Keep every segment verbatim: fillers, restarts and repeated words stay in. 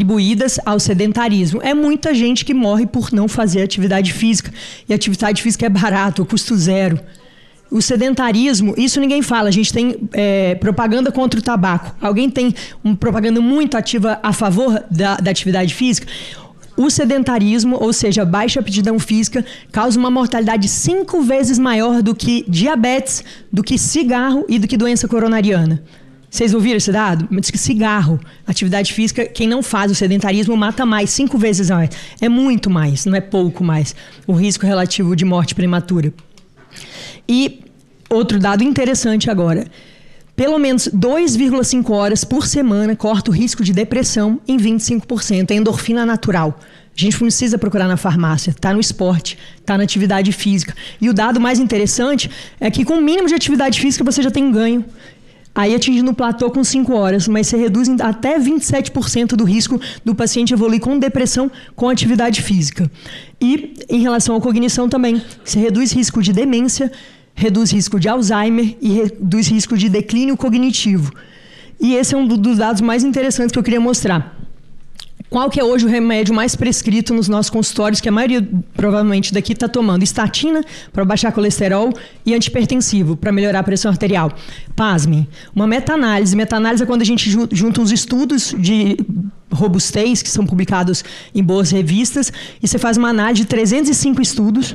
atribuídas ao sedentarismo. É muita gente que morre por não fazer atividade física. E atividade física é barato, custo zero. O sedentarismo, isso ninguém fala. A gente tem é, propaganda contra o tabaco. Alguém tem uma propaganda muito ativa a favor da, da atividade física? O sedentarismo, ou seja, a baixa aptidão física, causa uma mortalidade cinco vezes maior do que diabetes, do que cigarro e do que doença coronariana. Vocês ouviram esse dado? Diz que cigarro, atividade física, quem não faz o sedentarismo mata mais, cinco vezes mais. É muito mais, não é pouco mais, o risco relativo de morte prematura. E outro dado interessante agora. Pelo menos duas vírgula cinco horas por semana corta o risco de depressão em vinte e cinco por cento. É endorfina natural. A gente não precisa procurar na farmácia. Está no esporte, está na atividade física. E o dado mais interessante é que com o mínimo de atividade física você já tem um ganho. Aí atingindo o platô com cinco horas, mas você reduz até vinte e sete por cento do risco do paciente evoluir com depressão com atividade física. E em relação à cognição também, você reduz risco de demência, reduz risco de Alzheimer e reduz risco de declínio cognitivo. E esse é um dos dados mais interessantes que eu queria mostrar. Qual que é hoje o remédio mais prescrito nos nossos consultórios, que a maioria provavelmente daqui está tomando? Estatina, para baixar colesterol, e antihipertensivo, para melhorar a pressão arterial. Pasmem, uma meta-análise. Meta-análise é quando a gente junta uns estudos de robustez, que são publicados em boas revistas, e você faz uma análise de trezentos e cinco estudos,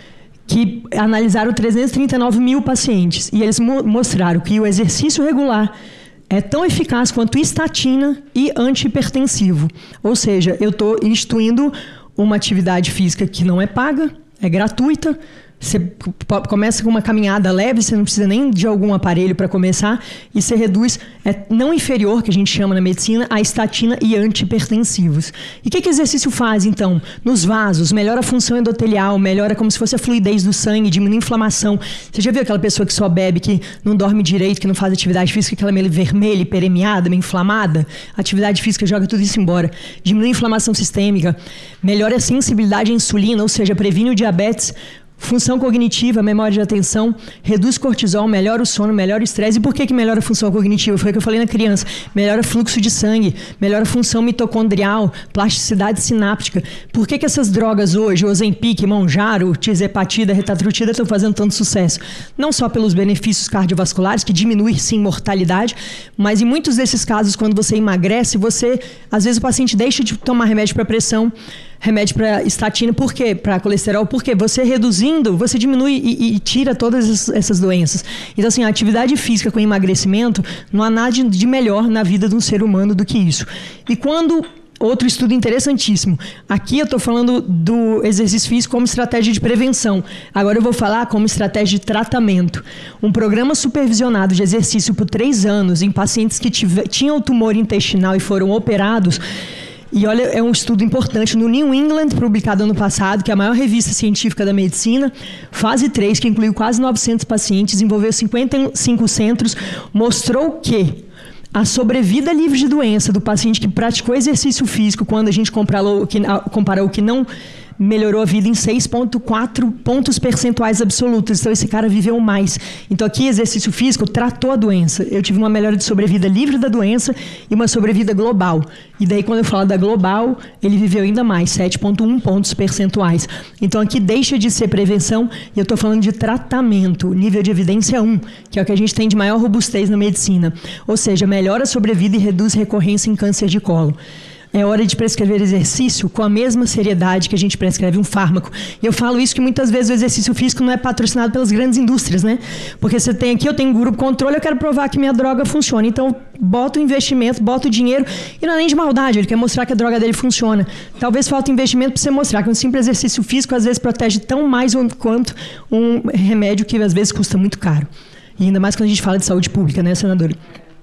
que analisaram trezentos e trinta e nove mil pacientes. E eles mo- mostraram que o exercício regular é tão eficaz quanto estatina e antihipertensivo. Ou seja, eu estou instituindo uma atividade física que não é paga, é gratuita. Você começa com uma caminhada leve, você não precisa nem de algum aparelho para começar, e você reduz, é não inferior, que a gente chama na medicina, a estatina e antihipertensivos. E o que, que exercício faz, então? Nos vasos, melhora a função endotelial, melhora como se fosse a fluidez do sangue, diminui a inflamação. Você já viu aquela pessoa que só bebe, que não dorme direito, que não faz atividade física, aquela meio vermelha, hiperemiada, meio inflamada? A atividade física joga tudo isso embora. Diminui a inflamação sistêmica, melhora a sensibilidade à insulina, ou seja, previne o diabetes. Função cognitiva, memória de atenção, reduz cortisol, melhora o sono, melhora o estresse. E por que que melhora a função cognitiva? Foi o que eu falei na criança. Melhora o fluxo de sangue, melhora a função mitocondrial, plasticidade sináptica. Por que que essas drogas hoje, Ozempic, Mounjaro, Tirzepatida, Retatrutida, estão fazendo tanto sucesso? Não só pelos benefícios cardiovasculares, que diminui sim mortalidade, mas em muitos desses casos, quando você emagrece, você, às vezes o paciente deixa de tomar remédio para pressão, remédio para estatina, por quê? Para colesterol, porque você reduzindo, você diminui e, e tira todas essas doenças. Então, assim, a atividade física com emagrecimento, não há nada de melhor na vida de um ser humano do que isso. E quando... Outro estudo interessantíssimo. Aqui eu estou falando do exercício físico como estratégia de prevenção. Agora eu vou falar como estratégia de tratamento. Um programa supervisionado de exercício por três anos em pacientes que tive, tinham tumor intestinal e foram operados. E olha, é um estudo importante no New England, publicado ano passado, que é a maior revista científica da medicina. Fase três, que incluiu quase novecentos pacientes, envolveu cinquenta e cinco centros, mostrou que a sobrevida livre de doença do paciente que praticou exercício físico, quando a gente comparou, que, comparou o que não melhorou a vida em seis vírgula quatro pontos percentuais absolutos. Então, esse cara viveu mais. Então, aqui, exercício físico tratou a doença. Eu tive uma melhora de sobrevida livre da doença e uma sobrevida global. E daí, quando eu falo da global, ele viveu ainda mais, sete vírgula um pontos percentuais. Então, aqui deixa de ser prevenção e eu estou falando de tratamento, nível de evidência um, que é o que a gente tem de maior robustez na medicina. Ou seja, melhora a sobrevida e reduz recorrência em câncer de colo. É hora de prescrever exercício com a mesma seriedade que a gente prescreve um fármaco. E eu falo isso que muitas vezes o exercício físico não é patrocinado pelas grandes indústrias, né? Porque você tem aqui, eu tenho um grupo controle, eu quero provar que minha droga funciona. Então, bota o investimento, bota o dinheiro, e não é nem de maldade, ele quer mostrar que a droga dele funciona. Talvez falte investimento para você mostrar que um simples exercício físico às vezes protege tão mais quanto um remédio que às vezes custa muito caro. E ainda mais quando a gente fala de saúde pública, né, senadora?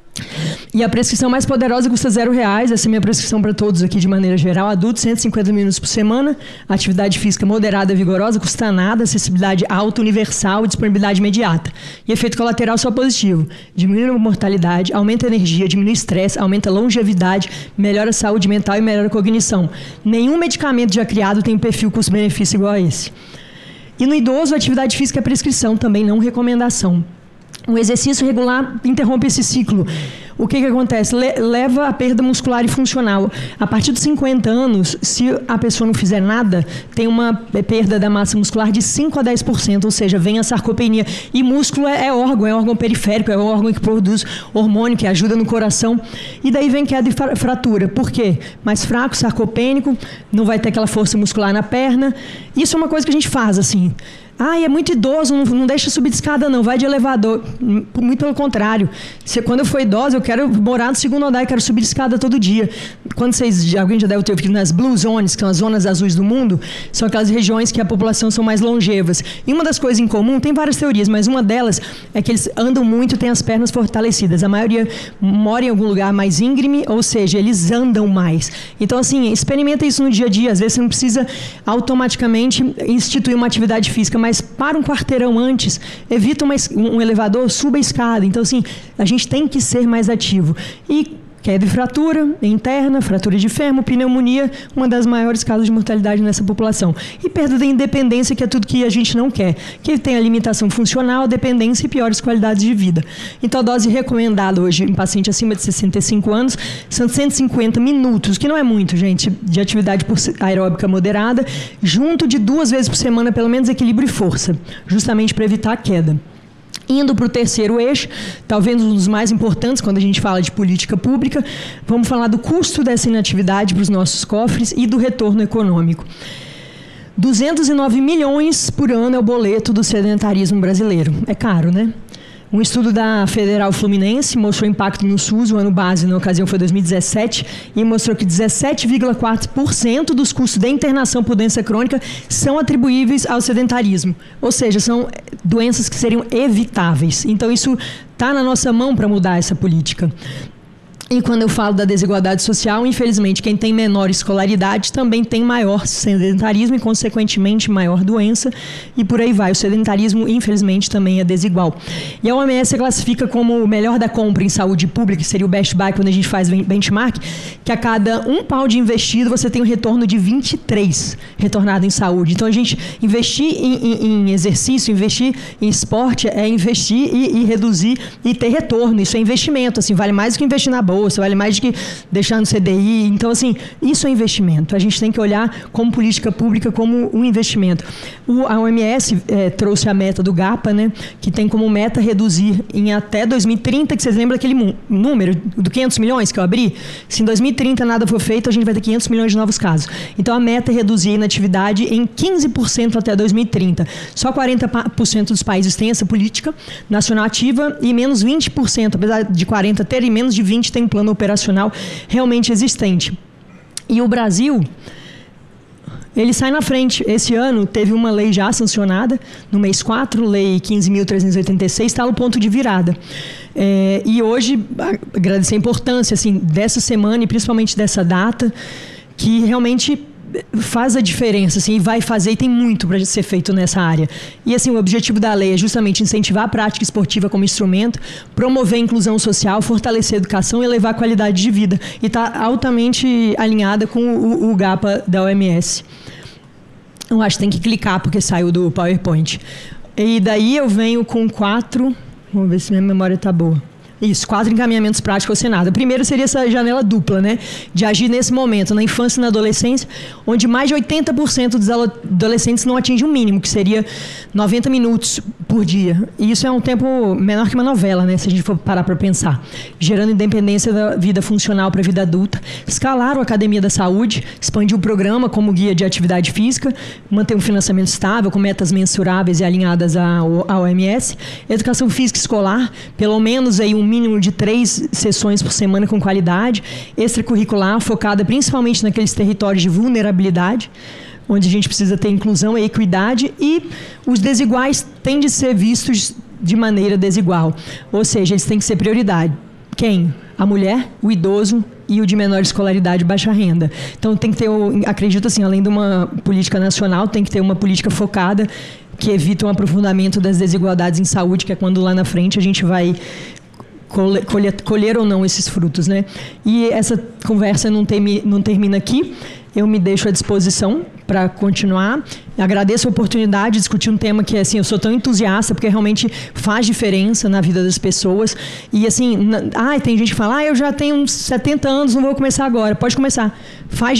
E a prescrição mais poderosa custa zero reais. Essa é a minha prescrição para todos aqui de maneira geral. Adultos, cento e cinquenta minutos por semana. Atividade física moderada, vigorosa, custa nada. Acessibilidade alta, universal, disponibilidade imediata. E efeito colateral só positivo. Diminui a mortalidade, aumenta a energia, diminui o estresse, aumenta a longevidade, melhora a saúde mental e melhora a cognição. Nenhum medicamento já criado tem um perfil custo-benefício igual a esse. E no idoso, a atividade física é prescrição, também não recomendação. O exercício regular interrompe esse ciclo. O que, que acontece? Le- leva à perda muscular e funcional. A partir dos cinquenta anos, se a pessoa não fizer nada, tem uma perda da massa muscular de cinco a dez por cento, ou seja, vem a sarcopenia. E músculo é, é órgão, é órgão periférico, é o órgão que produz hormônio, que ajuda no coração. E daí vem queda e fratura. Por quê? Mais fraco, sarcopênico, não vai ter aquela força muscular na perna. Isso é uma coisa que a gente faz, assim. Ah, é muito idoso, não, não deixa subir de escada não, vai de elevador. Muito pelo contrário. Se, quando eu for idosa, eu quero morar no segundo andar e quero subir de escada todo dia. Quando vocês, alguém já deve ter ouvido nas Blue Zones, que são as zonas azuis do mundo, são aquelas regiões que a população são mais longevas. E uma das coisas em comum, tem várias teorias, mas uma delas é que eles andam muito e têm as pernas fortalecidas. A maioria mora em algum lugar mais íngreme, ou seja, eles andam mais. Então, assim, experimenta isso no dia a dia. Às vezes você não precisa automaticamente instituir uma atividade física, mas Mas para um quarteirão antes, evita uma, um elevador, suba a escada. Então, assim, a gente tem que ser mais ativo. E queda e fratura interna, fratura de fêmur, pneumonia, uma das maiores causas de mortalidade nessa população. E perda da independência, que é tudo que a gente não quer. Que tem a limitação funcional, dependência e piores qualidades de vida. Então, a dose recomendada hoje em paciente acima de sessenta e cinco anos são cento e cinquenta minutos, que não é muito, gente, de atividade aeróbica moderada, junto de duas vezes por semana, pelo menos equilíbrio e força, justamente para evitar a queda. Indo para o terceiro eixo, talvez um dos mais importantes quando a gente fala de política pública, vamos falar do custo dessa inatividade para os nossos cofres e do retorno econômico. duzentos e nove milhões por ano é o boleto do sedentarismo brasileiro. É caro, né? Um estudo da Federal Fluminense mostrou impacto no SUS, o ano base na ocasião foi dois mil e dezessete, e mostrou que dezessete vírgula quatro por cento dos custos de internação por doença crônica são atribuíveis ao sedentarismo. Ou seja, são doenças que seriam evitáveis. Então, isso está na nossa mão para mudar essa política. E quando eu falo da desigualdade social, infelizmente, quem tem menor escolaridade também tem maior sedentarismo e, consequentemente, maior doença, e por aí vai. O sedentarismo, infelizmente, também é desigual. E a O M S classifica como o melhor da compra em saúde pública, que seria o best buy, quando a gente faz benchmark, que a cada um pau de investido, você tem um retorno de vinte e três retornado em saúde. Então, a gente investir em, em, em exercício, investir em esporte, é investir e, e reduzir e ter retorno. Isso é investimento, assim, vale mais do que investir na bolsa, vale mais do que deixar no C D I. Então, assim, isso é investimento. A gente tem que olhar como política pública, como um investimento. O, a O M S é, trouxe a meta do GAPA, né, que tem como meta reduzir em até dois mil e trinta, que vocês lembram aquele número do quinhentos milhões que eu abri? Se em dois mil e trinta nada for feito, a gente vai ter quinhentos milhões de novos casos. Então, a meta é reduzir a inatividade em quinze por cento até dois mil e trinta. Só quarenta por cento dos países têm essa política nacional ativa e menos vinte por cento, apesar de quarenta terem, menos de vinte tem plano operacional realmente existente. E o Brasil, ele sai na frente. Esse ano teve uma lei já sancionada, no mês quatro, lei quinze mil trezentos e oitenta e seis, está no ponto de virada. É, e hoje, agradecer a importância assim, dessa semana e principalmente dessa data, que realmente faz a diferença, assim, e vai fazer, e tem muito para ser feito nessa área. E assim, o objetivo da lei é justamente incentivar a prática esportiva como instrumento, promover a inclusão social, fortalecer a educação e elevar a qualidade de vida. E está altamente alinhada com o, o GAPA da O M S. Eu acho que tem que clicar, porque saiu do PowerPoint. E daí eu venho com quatro... Vamos ver se minha memória está boa. Isso, quatro encaminhamentos práticos ao Senado. O primeiro seria essa janela dupla, né? De agir nesse momento, na infância e na adolescência, onde mais de oitenta por cento dos adolescentes não atingem o mínimo, que seria noventa minutos por dia. E isso é um tempo menor que uma novela, né? Se a gente for parar para pensar. Gerando independência da vida funcional para a vida adulta. Escalaram a Academia da Saúde, expandiu o programa como guia de atividade física, manter um financiamento estável, com metas mensuráveis e alinhadas à O M S. Educação física escolar, pelo menos aí um mínimo de três sessões por semana com qualidade, extracurricular, focada principalmente naqueles territórios de vulnerabilidade, onde a gente precisa ter inclusão e equidade, e os desiguais têm de ser vistos de maneira desigual, ou seja, eles têm que ser prioridade. Quem? A mulher, o idoso e o de menor escolaridade e baixa renda. Então tem que ter, acredito assim, além de uma política nacional, tem que ter uma política focada que evita um aprofundamento das desigualdades em saúde, que é quando lá na frente a gente vai Colher, colher ou não esses frutos, né? E essa conversa não, tem, não termina aqui. Eu me deixo à disposição para continuar. Agradeço a oportunidade de discutir um tema que, assim, eu sou tão entusiasta, porque realmente faz diferença na vida das pessoas. E, assim, na, ah, tem gente que fala, ah, eu já tenho uns setenta anos, não vou começar agora. Pode começar. Faz